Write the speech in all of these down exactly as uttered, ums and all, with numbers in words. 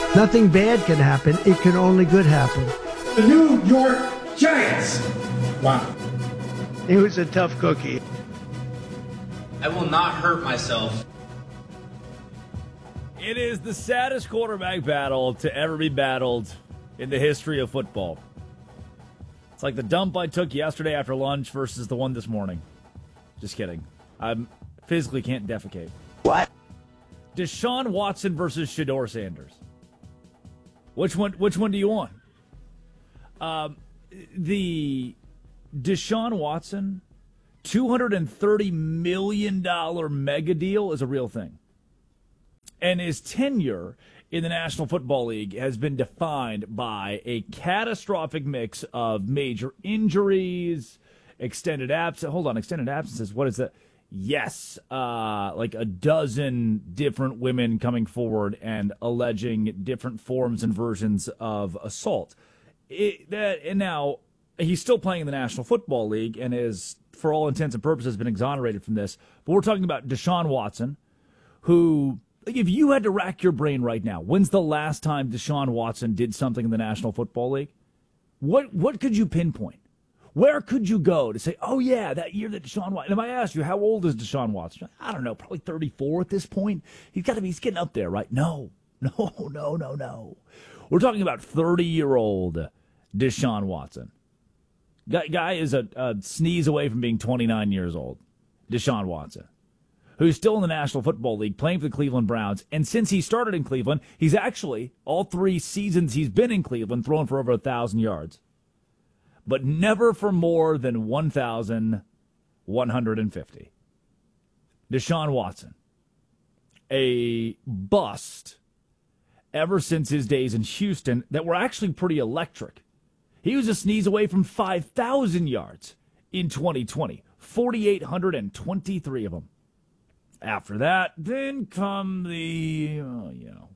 Nothing bad can happen. It can only good happen. The New York Giants. Wow. He was a tough cookie. I will not hurt myself. It is the saddest quarterback battle to ever be battled in the history of football. It's like the dump I took yesterday after lunch versus the one this morning. Just kidding. I physically can't defecate. What? Deshaun Watson versus Shedeur Sanders. Which one? Which one do you want? Um, the Deshaun Watson two hundred thirty million dollars mega deal is a real thing. And his tenure in the National Football League has been defined by a catastrophic mix of major injuries, extended absence. Hold on, extended absences. What is that? Yes, uh, like a dozen different women coming forward and alleging different forms and versions of assault. It, that, and now he's still playing in the National Football League and is, for all intents and purposes, been exonerated from this. But we're talking about Deshaun Watson, who, like, if you had to rack your brain right now, when's the last time Deshaun Watson did something in the National Football League? What what could you pinpoint? Where could you go to say, oh, yeah, that year that Deshaun Watson, and if I asked you, how old is Deshaun Watson? I don't know, probably thirty-four at this point. He's got to be, he's getting up there, right? No, no, no, no, no. We're talking about thirty-year-old Deshaun Watson. Guy, guy is a, a sneeze away from being twenty-nine years old. Deshaun Watson, who's still in the National Football League, playing for the Cleveland Browns. And since he started in Cleveland, he's actually, all three seasons he's been in Cleveland, thrown for over one thousand yards. But never for more than one thousand one hundred fifty. Deshaun Watson, a bust ever since his days in Houston that were actually pretty electric. He was a sneeze away from five thousand yards in twenty twenty, four thousand eight hundred twenty-three of them. After that, then come the, oh, you know,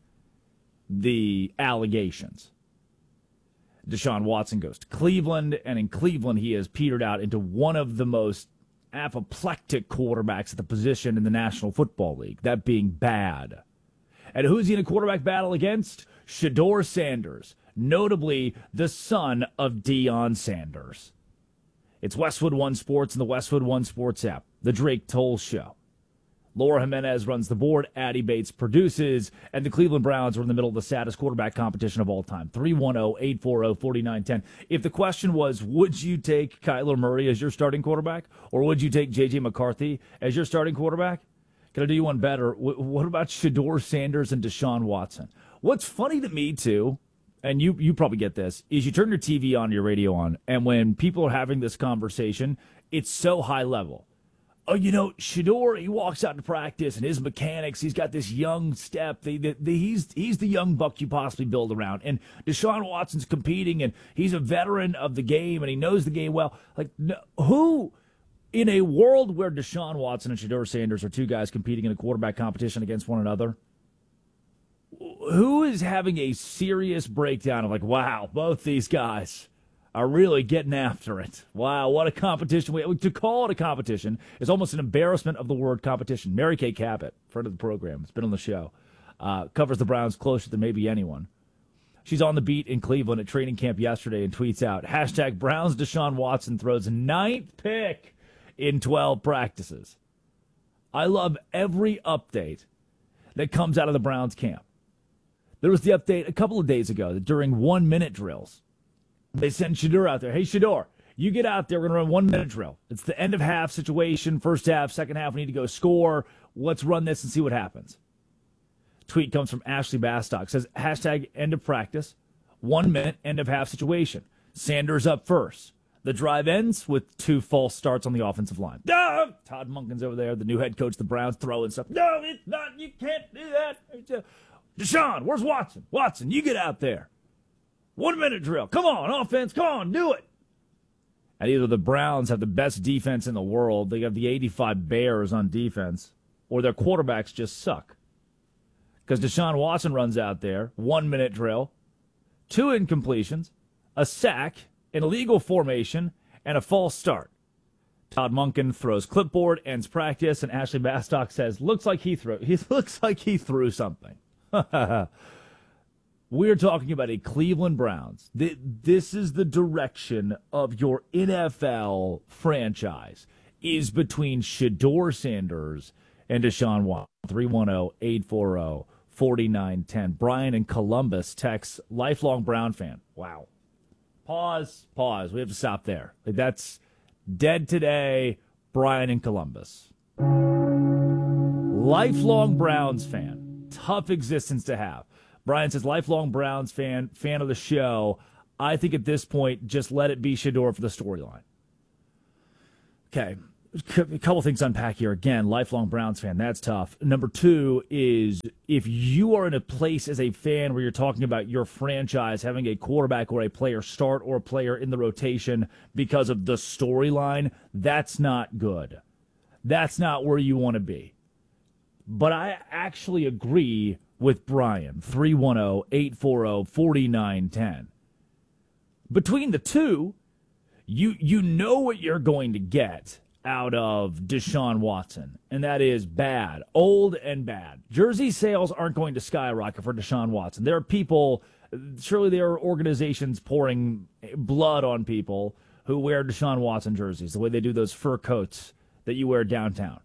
the allegations. Deshaun Watson goes to Cleveland, and in Cleveland he has petered out into one of the most apoplectic quarterbacks at the position in the National Football League, that being bad. And who's he in a quarterback battle against? Shedeur Sanders, notably the son of Deion Sanders. It's Westwood One Sports and the Westwood One Sports app, the Drake Toll Show. Laura Jimenez runs the board, Addie Bates produces, and the Cleveland Browns are in the middle of the saddest quarterback competition of all time. three one zero, eight four zero, four nine one zero. If the question was, would you take Kyler Murray as your starting quarterback, or would you take J J McCarthy as your starting quarterback? Can I do you one better? What about Shedeur Sanders and Deshaun Watson? What's funny to me, too, and you, you probably get this, is you turn your T V on, your radio on, and when people are having this conversation, it's so high level. Oh, you know, Shedeur, he walks out to practice, and his mechanics, he's got this young step. The, the, the, he's he's the young buck you possibly build around. And Deshaun Watson's competing, and he's a veteran of the game, and he knows the game well. Like, no, who, in a world where Deshaun Watson and Shedeur Sanders are two guys competing in a quarterback competition against one another, who is having a serious breakdown of like, wow, both these guys are really getting after it. Wow, what a competition. We, to call it a competition is almost an embarrassment of the word competition. Mary Kay Cabot, friend of the program, has been on the show, uh, covers the Browns closer than maybe anyone. She's on the beat in Cleveland at training camp yesterday and tweets out, hashtag Browns Deshaun Watson throws ninth pick in twelve practices. I love every update that comes out of the Browns camp. There was the update a couple of days ago that during one-minute drills, they send Shedeur out there. Hey, Shedeur, you get out there. We're going to run one-minute drill. It's the end-of-half situation. First half, second half, we need to go score. Let's run this and see what happens. Tweet comes from Ashley Bastock. Says, hashtag end of practice, one minute, end-of-half situation. Sanders up first. The drive ends with two false starts on the offensive line. No! Todd Monken's over there, the new head coach of the Browns, throwing stuff. No, it's not. You can't do that. Deshaun, where's Watson? Watson, you get out there. One-minute drill. Come on, offense. Come on, do it. And either the Browns have the best defense in the world, they have the eighty-five Bears on defense, or their quarterbacks just suck. Because Deshaun Watson runs out there, one-minute drill, two incompletions, a sack, an illegal formation, and a false start. Todd Monken throws clipboard, ends practice, and Ashley Bastock says, looks like he threw, he looks like he threw something. We're talking about a Cleveland Browns. This is the direction of your N F L franchise, is between Shedeur Sanders and Deshaun Watson. three one zero, eight four zero, four nine one zero. Brian in Columbus texts, lifelong Brown fan. Wow. Pause. Pause. We have to stop there. Like, that's dead today. Brian in Columbus. Lifelong Browns fan. Tough existence to have. Brian says, lifelong Browns fan, fan of the show. I think at this point, just let it be Shedeur for the storyline. Okay. A couple things to unpack here. Again, lifelong Browns fan. That's tough. Number two is, if you are in a place as a fan where you're talking about your franchise having a quarterback or a player start or a player in the rotation because of the storyline, that's not good. That's not where you want to be. But I actually agree with Brian, three one zero, eight four zero, four nine one zero. Between the two, you you know what you're going to get out of Deshaun Watson, and that is bad, old and bad. Jersey sales aren't going to skyrocket for Deshaun Watson. There are people, surely there are organizations pouring blood on people who wear Deshaun Watson jerseys, the way they do those fur coats that you wear downtown.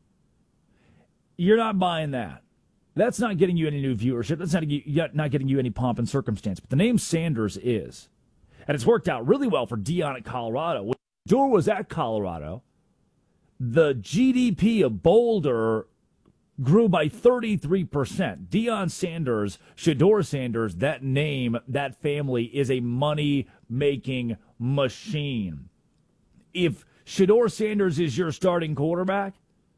You're not buying that. That's not getting you any new viewership. That's not, not getting you any pomp and circumstance. But the name Sanders is. And it's worked out really well for Deion at Colorado. When Shedeur was at Colorado, the G D P of Boulder grew by thirty-three percent. Deion Sanders, Shedeur Sanders, that name, that family is a money-making machine. If Shedeur Sanders is your starting quarterback,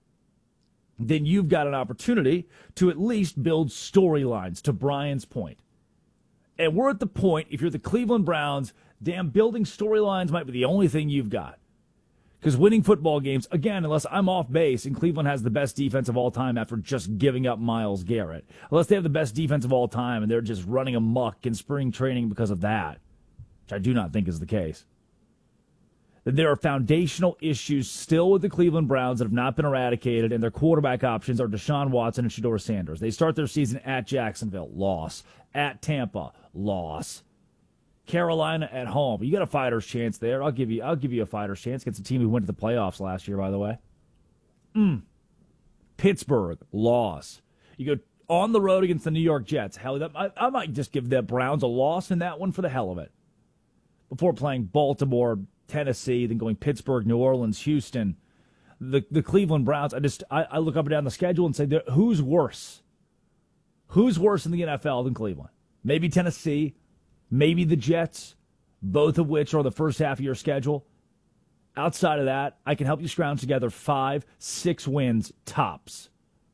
then you've got an opportunity to at least build storylines, to Brian's point. And we're at the point, if you're the Cleveland Browns, damn, building storylines might be the only thing you've got. Because winning football games, again, unless I'm off base and Cleveland has the best defense of all time after just giving up Myles Garrett, unless they have the best defense of all time and they're just running amok in spring training because of that, which I do not think is the case, that there are foundational issues still with the Cleveland Browns that have not been eradicated, and their quarterback options are Deshaun Watson and Shedeur Sanders. They start their season at Jacksonville, loss. At Tampa, loss. Carolina at home. You got a fighter's chance there. I'll give you I'll give you a fighter's chance against a team who went to the playoffs last year, by the way. Mm. Pittsburgh, loss. You go on the road against the New York Jets. Hell, that, I, I might just give the Browns a loss in that one for the hell of it. Before playing Baltimore, Tennessee, then going Pittsburgh, New Orleans, Houston. The the Cleveland Browns, I just I, I look up and down the schedule and say, who's worse? Who's worse in the N F L than Cleveland? Maybe Tennessee, maybe the Jets, both of which are the first half of your schedule. Outside of that, I can help you scrounge together five, six wins tops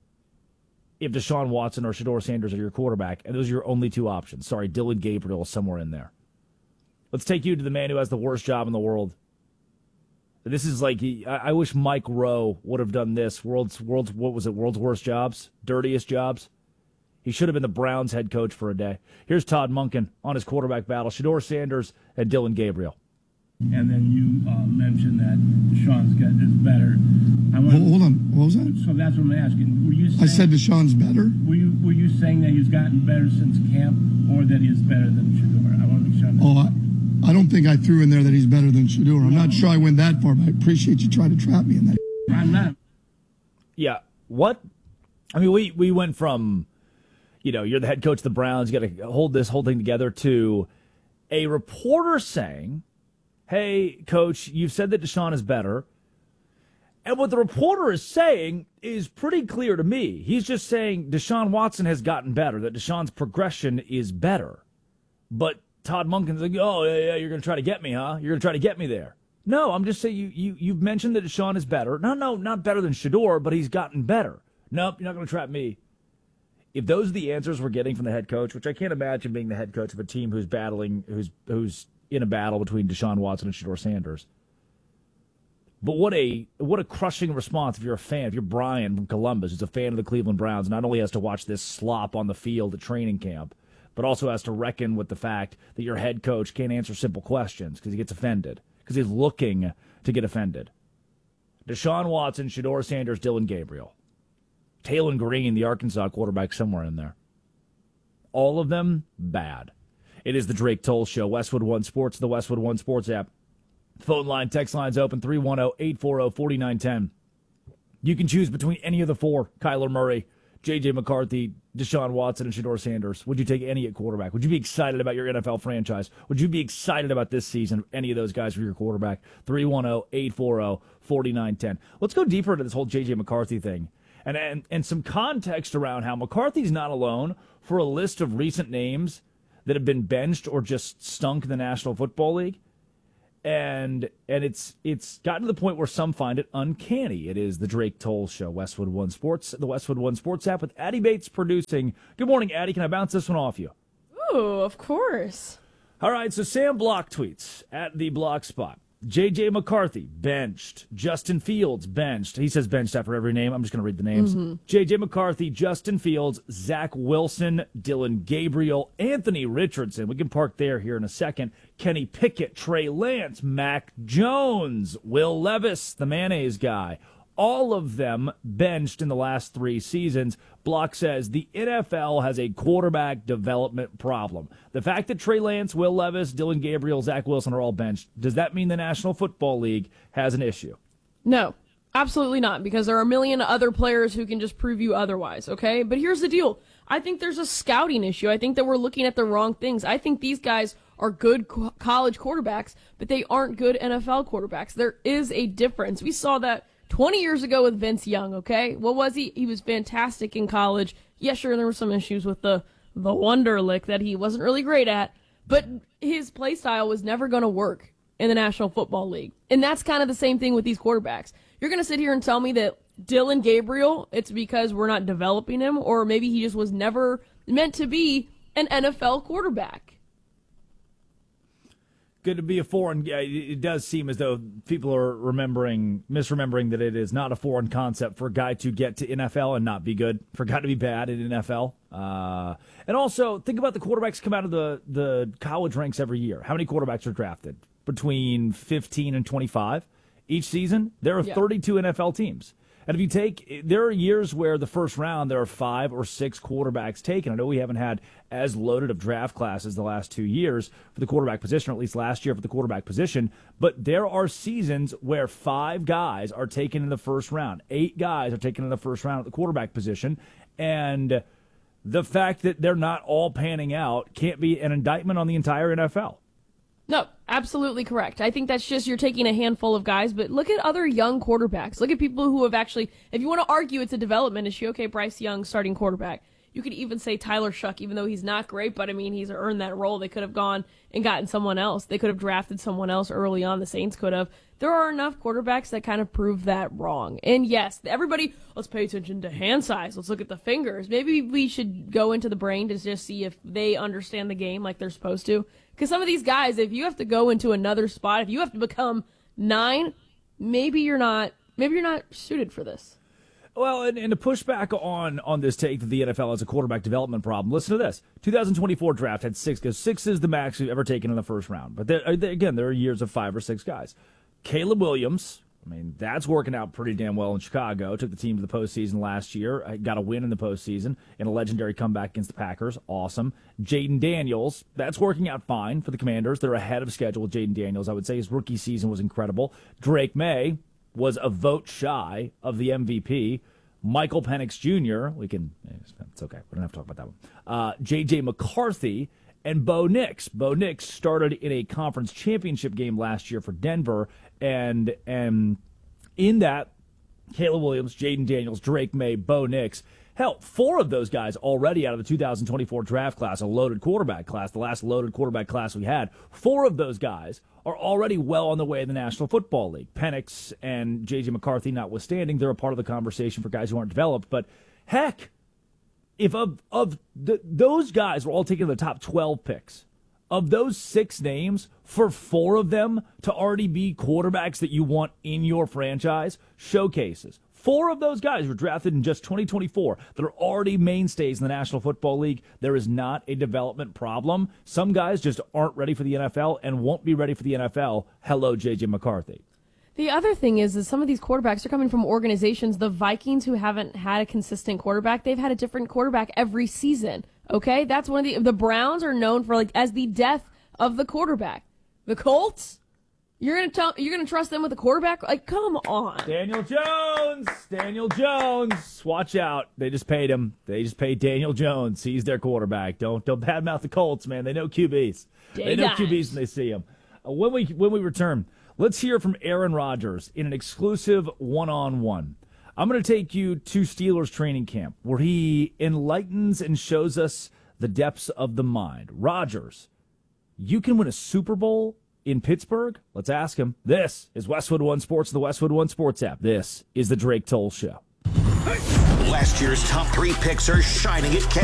if Deshaun Watson or Shedeur Sanders are your quarterback, and those are your only two options. Sorry, Dylan Gabriel is somewhere in there. Let's take you to the man who has the worst job in the world. This is like, I wish Mike Rowe would have done this. World's, world's, what was it? World's worst jobs? Dirtiest jobs? He should have been the Browns head coach for a day. Here's Todd Monken on his quarterback battle. Shedeur Sanders and Dylan Gabriel. And then you uh, mentioned that Deshaun's got is better. I wanna, hold, hold on, what was that? So that's what I'm asking. Were you saying, I said Deshaun's better. Were you were you saying that he's gotten better since camp, or that he is better than Shedeur? I want to make sure. Oh, I, I don't think I threw in there that he's better than Shedeur. I'm no. not sure I went that far, but I appreciate you trying to trap me in that. I'm not. Yeah. What? I mean, we we went from, you know, you're the head coach of the Browns, you got to hold this whole thing together, to a reporter saying, hey, coach, you've said that Deshaun is better. And what the reporter is saying is pretty clear to me. He's just saying Deshaun Watson has gotten better, that Deshaun's progression is better. But Todd Monken's like, oh, yeah, yeah, you're going to try to get me, huh? You're going to try to get me there. No, I'm just saying you, you, you've mentioned that Deshaun is better. No, no, not better than Shedeur, but he's gotten better. Nope, you're not going to trap me. If those are the answers we're getting from the head coach, which I can't imagine being the head coach of a team who's battling, who's who's in a battle between Deshaun Watson and Shedeur Sanders. But what a what a crushing response if you're a fan, if you're Brian from Columbus, who's a fan of the Cleveland Browns, not only has to watch this slop on the field at training camp, but also has to reckon with the fact that your head coach can't answer simple questions because he gets offended, because he's looking to get offended. Deshaun Watson, Shedeur Sanders, Dylan Gabriel. Taylor Green, the Arkansas quarterback, somewhere in there. all of them bad. It is the Drake Toll Show, Westwood One Sports, the Westwood One Sports app. Phone line, text lines open, three one zero, eight four zero, four nine one zero. You can choose between any of the four, Kyler Murray, J J. McCarthy, Deshaun Watson, and Shedeur Sanders. Would you take any at quarterback? Would you be excited about your N F L franchise? Would you be excited about this season if any of those guys were your quarterback? three one zero, eight four zero, four nine one zero. Let's go deeper into this whole J J. McCarthy thing and, and, and some context around how McCarthy's not alone for a list of recent names that have been benched or just stunk in the National Football League. And and it's it's gotten to the point where some find it uncanny. It is the Drake Toll Show, Westwood One Sports, the Westwood One Sports app with Addie Bates producing. Good morning, Addie. Can I bounce this one off you? Ooh, of course. All right, so Sam Block tweets at the Block Spot. J J. McCarthy, benched. Justin Fields, benched. He says benched after every name. I'm just going to read the names. Mm-hmm. J J. McCarthy, Justin Fields, Zach Wilson, Dylan Gabriel, Anthony Richardson. We can park there here in a second. Kenny Pickett, Trey Lance, Mac Jones, Will Levis, the mayonnaise guy. All of them benched in the last three seasons. Block says the N F L has a quarterback development problem. The fact that Trey Lance, Will Levis, Dylan Gabriel, Zach Wilson are all benched, does that mean the National Football League has an issue? No, absolutely not, because there are a million other players who can just prove you otherwise, okay? But here's the deal. I think there's a scouting issue. I think that we're looking at the wrong things. I think these guys are good co- college quarterbacks, but they aren't good N F L quarterbacks. There is a difference. We saw that twenty years ago with Vince Young, okay? What was he? He was fantastic in college. Yeah, sure, there were some issues with the, the Wonderlic that he wasn't really great at, but his play style was never going to work in the National Football League. And that's kind of the same thing with these quarterbacks. You're going to sit here and tell me that Dylan Gabriel, it's because we're not developing him, or maybe he just was never meant to be an N F L quarterback. Good to be a foreign. It does seem as though people are remembering, misremembering that it is not a foreign concept for a guy to get to N F L and not be good, for a guy to be bad in N F L. Uh, and also, think about the quarterbacks come out of the, the college ranks every year. How many quarterbacks are drafted? Between fifteen and twenty-five each season? There are yeah. thirty-two N F L teams. And if you take, there are years where the first round, there are five or six quarterbacks taken. I know we haven't had as loaded of draft classes the last two years for the quarterback position, or at least last year for the quarterback position. But there are seasons where five guys are taken in the first round. Eight guys are taken in the first round at the quarterback position. And the fact that they're not all panning out can't be an indictment on the entire N F L. No, absolutely correct. I think that's just you're taking a handful of guys, but look at other young quarterbacks. Look at people who have actually, if you want to argue it's a development issue, okay, Bryce Young, starting quarterback. You could even say Tyler Shuck, even though he's not great, but I mean, he's earned that role. They could have gone and gotten someone else. They could have drafted someone else early on. The Saints could have. There are enough quarterbacks that kind of prove that wrong. And yes, everybody, let's pay attention to hand size. Let's look at the fingers. Maybe we should go into the brain to just see if they understand the game like they're supposed to. Because some of these guys, if you have to go into another spot, if you have to become nine, maybe you're not, maybe you're not suited for this. Well, and, and to push back on, on this take that the N F L has a quarterback development problem, listen to this. twenty twenty-four draft had six, because six is the max we've ever taken in the first round. But there, again, there are years of five or six guys. Caleb Williams, I mean, that's working out pretty damn well in Chicago. Took the team to the postseason last year. Got a win in the postseason in a legendary comeback against the Packers. Awesome. Jaden Daniels, that's working out fine for the Commanders. They're ahead of schedule with Jaden Daniels. I would say his rookie season was incredible. Drake May was a vote shy of the M V P. Michael Penix Junior, we can, it's okay. We don't have to talk about that one. Uh, J J. McCarthy and Bo Nix. Bo Nix started in a conference championship game last year for Denver, and and in that, Caleb Williams, Jaden Daniels, Drake May, Bo Nix. Hell, four of those guys already out of the two thousand twenty-four draft class, a loaded quarterback class, the last loaded quarterback class we had. Four of those guys are already well on the way in the National Football League. Penix and J J. McCarthy notwithstanding, they're a part of the conversation for guys who aren't developed. But heck, if of of the, those guys were all taking the top twelve picks, of those six names, for four of them to already be quarterbacks that you want in your franchise, showcases. Four of those guys were drafted in just twenty twenty-four that are already mainstays in the National Football League. There is not a development problem. Some guys just aren't ready for the N F L and won't be ready for the N F L. Hello, J J. McCarthy. The other thing is, is some of these quarterbacks are coming from organizations. The Vikings, who haven't had a consistent quarterback, they've had a different quarterback every season. Okay, that's one of the the Browns are known for like as the death of the quarterback. The Colts, you're gonna tell you're gonna trust them with a quarterback? Like, come on. Daniel Jones, Daniel Jones, watch out! They just paid him. They just paid Daniel Jones. He's their quarterback. Don't don't badmouth the Colts, man. They know Q Bs. Day they know guys. Q Bs when they see them. Uh, when we when we return, let's hear from Aaron Rodgers in an exclusive one-on-one. I'm going to take you to Steelers training camp where he enlightens and shows us the depths of the mind. Rodgers, you can win a Super Bowl in Pittsburgh? Let's ask him. This is Westwood One Sports, the Westwood One Sports app. This is the Drake Toll Show. Last year's top three picks are shining at K.